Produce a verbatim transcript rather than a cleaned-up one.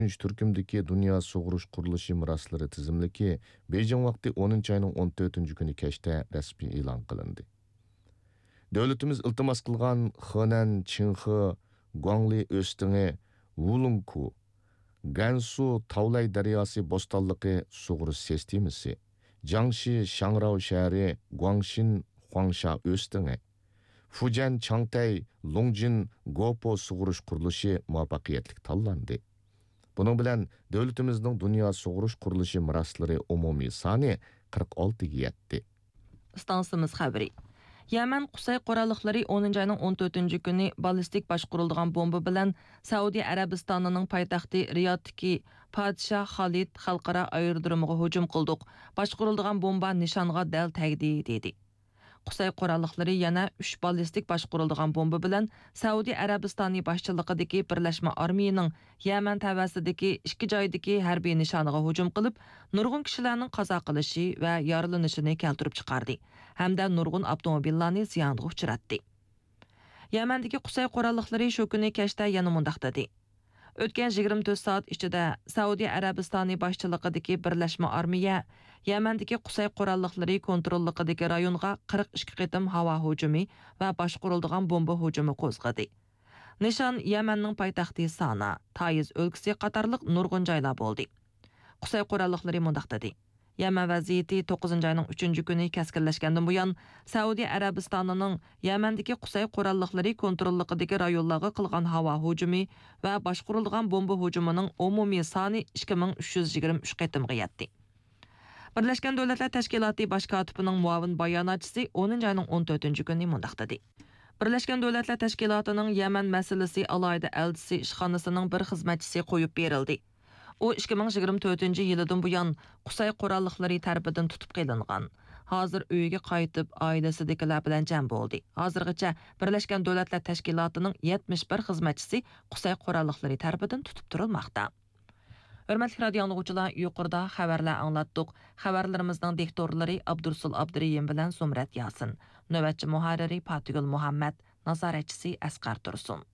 Türkümdeki Dünya Sug'uruş Qurilishi Miroslari tizimliki Beijing vaqti o'ninchi ayning o'n to'rtinchi kuni kechda rasmiy e'lon qilindi. Davlatimiz iltimos qilgan Henan, Qinhe, Guangli o'stingi, Wulungku, Gansu Tavlay daryosi bo'stonligi sug'urish sistemasi, Jiangxi Shangrao shahri, Guangshin Huangsha o'stingi, Fujian Changtai Longjin Gopo sug'urish qurilishi muvaffaqiyatli tanlandi. Bunun bilan davlatimizning dunyo sug'urish qurilishi miroslari umumiy soni qirq oltiga yetdi. Stansimiz xabari. Yaman Qusay qurolliqlari o'ninchi ayning o'n to'rtinchi kuni ballistik boshqurilgan bomba bilan Saudiya Arabistonining poytaxti Riyoddagi Podshoh Xolid xalqaro aerodromiga hujum qildik. Boshqurilgan bomba nishonga dal tegdi dedi. Qusay qurolliqlari yana uch ballistik boshqurilgan bomba bilan Saudiya Arabistoni boshchiligidagi Birlashma armiyaning Yaman tavasidagi ikki joydagi harbiy nishoniga hujum qilib, nurg'un kishilarning qazo qilishi va yaralanishini keltirib chiqardi, hamda nurg'un avtomobillarni ziyonga uchratdi. Yamandagi Qusay qurolliqlari shu kuni kechda yana mundaq dedi. O'tgan yigirma to'rt soat ichida Saudiya Arabistoni boshchiligidagi Birlashma armiya Yamandagi Qusay qurolliqlari kontrolligidagi rayonga qirq ikki qitim havo hujumi va boshqurilgan bomba hujumi qo'zg'adi. Nishon Yamanning poytaxti Sana, Taiz o'lkasi qatorliq nurg'un joylar bo'ldi. Qusay qurolliqlari mundaq dedi. Yaman vaziyati to'qqizinchi ayning uchinchi kuni keskinlashgandan buyon Saudiya Arabistonining Yamandagi Qusay qurolliqlari kontrolligidagi rayonlarga qilgan havo hujumi va boshqurilgan bomba hujumining umumiy soni ikki ming uch yuz yigirma uch qitimga yetdi. Birlashgan Davlatlar Tashkiloti bosh kotibining muavin bayonotchisi o'ninchi ayning o'n to'rtinchi kuni mundaq dedi. Birlashgan Davlatlar Tashkilotining Yaman masalasi alohida elchisi ishxonasining bir xizmatchisi qo'yib berildi. U ikki ming yigirma to'rtinchi yildan buyon Qusay qurolliqlari tarafidan tutib qilingan. Hozir uyiga qaytib oilasidagilar bilan jam bo'ldi. Hozirgacha Birlashgan Davlatlar Tashkilotining yetmish bir xizmatchisi Qusay qurolliqlari tarafidan tutib turilmoqda. Hörmətli radio dinləyicilər, yuqorida xəbərlər anlatdıq. Xəbərlərimizin diktorları Abdursul Abduriyim bilan Zumrat Yasin, növbətçi müharriri Fatihul Muhammad, nazaretçisi Asqar Tursun.